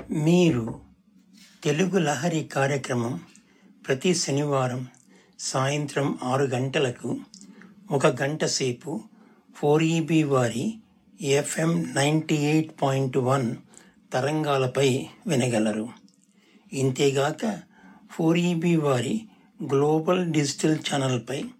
మీరు తెలుగు లహరి కార్యక్రమం ప్రతి శనివారం సాయంత్రం 6 గంటలకు 1 గంట సేపు 4EB వారి FM 98.1 తరంగాలపై వినగలరు. ఇంతేగాక 4EB వారి గ్లోబల్ డిజిటల్ ఛానల్పై